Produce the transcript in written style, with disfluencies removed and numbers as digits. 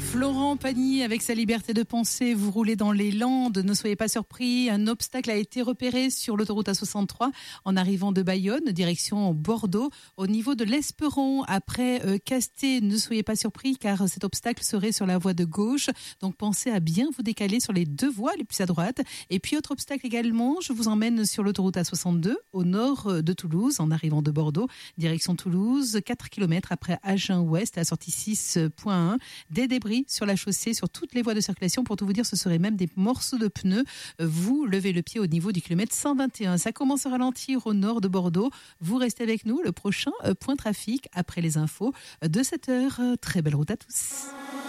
Florent Pagny avec sa liberté de penser, vous roulez dans les Landes, ne soyez pas surpris, un obstacle a été repéré sur l'autoroute A63 en arrivant de Bayonne, direction Bordeaux, au niveau de l'Esperon, après Casté, ne soyez pas surpris car cet obstacle serait sur la voie de gauche, donc pensez à bien vous décaler sur les deux voies les plus à droite. Et puis autre obstacle également, je vous emmène sur l'autoroute A62 au nord de Toulouse, en arrivant de Bordeaux, direction Toulouse, 4 km après Agen-Ouest, à la sortie 6.1, des débris sur la chaussée, sur toutes les voies de circulation. Pour tout vous dire, ce serait même des morceaux de pneus. Vous levez le pied au niveau du kilomètre 121. Ça commence à ralentir au nord de Bordeaux. Vous restez avec nous. Le prochain point trafic après les infos de 7h. Très belle route à tous.